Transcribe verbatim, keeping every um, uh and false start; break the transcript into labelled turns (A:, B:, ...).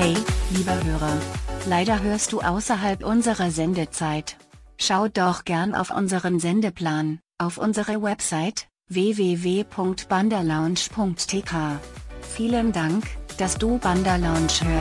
A: Hey, lieber Hörer. Leider hörst du außerhalb unserer Sendezeit. Schau doch gern auf unseren Sendeplan, auf unsere Website, w w w punkt bandalounge punkt t k. Vielen Dank, dass du Bandalounge hörst.